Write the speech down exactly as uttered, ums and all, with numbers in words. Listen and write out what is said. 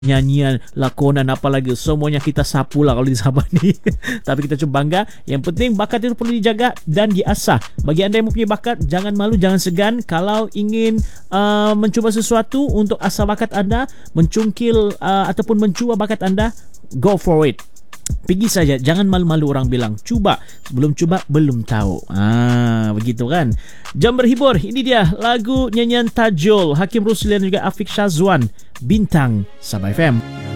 nyanyian, lakonan, apa lagi, semuanya kita sapu lah kalau di Sabah ni. Tapi kita cuba bangga. Yang penting bakat itu perlu dijaga dan diasah. Bagi anda yang mempunyai bakat, jangan malu, jangan segan. Kalau ingin uh, mencuba sesuatu untuk asah bakat anda, mencungkil uh, ataupun mencua bakat anda, go for it. Pergi saja, jangan malu-malu orang bilang. Cuba, belum cuba belum tahu. Ah, begitu kan. Jam berhibur, ini dia lagu nyanyian Tajul Hakim Rusli dan juga Afiq Syazwan, Bintang Sabah F M.